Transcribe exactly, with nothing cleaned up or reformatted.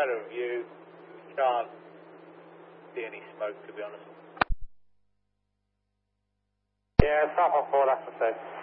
had a review. Can't see any smoke, to be honest. Yeah, South one four, that's the same.